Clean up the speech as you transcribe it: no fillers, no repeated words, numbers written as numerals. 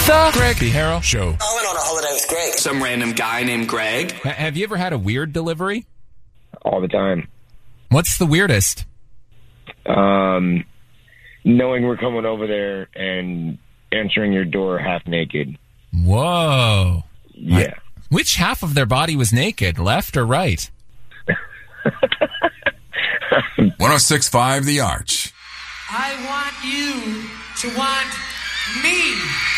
The Greg Harrell Show. I went on a holiday with Greg. Some random guy named Greg. Have you ever had a weird delivery? All the time. What's the weirdest? Knowing we're coming over there and answering your door half naked. Whoa. Yeah. Which half of their body was naked, left or right? 106.5 The Arch. I want you to want me.